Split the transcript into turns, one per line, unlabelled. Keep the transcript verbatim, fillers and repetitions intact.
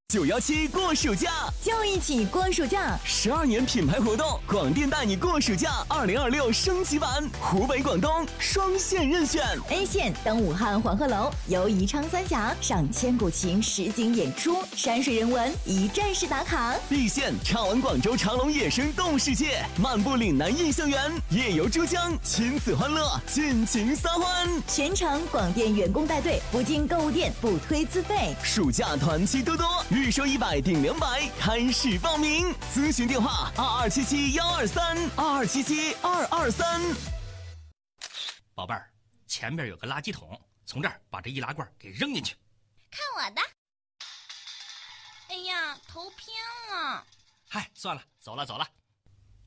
九幺七过暑假，
就一起过暑假。
十二年品牌活动，广电带你过暑假二零二六升级版，湖北、广东双线任选。
A 线登武汉黄鹤楼，游宜昌三峡，赏千古情实景演出，山水人文一站式打卡。
B 线畅玩广州长隆野生动物世界，漫步岭南印象园，夜游珠江，亲子欢乐，尽情撒欢。
全程广电员工带队，不进购物店，不推资费。
暑假团期多多，预说一百顶两百，开始报名。咨询电话：二二七七幺二三二二七七二二三。
宝贝儿，前面有个垃圾桶，从这儿把这易拉罐给扔进去。
看我的！哎呀，头偏了。
嗨，算了，走了走了。